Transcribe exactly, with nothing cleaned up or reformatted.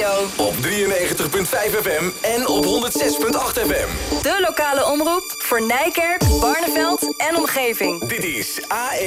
radio. Op drieënnegentig komma vijf F M en op honderd zes komma acht F M. De lokale omroep voor Nijkerk, Barneveld en omgeving. Dit is A E.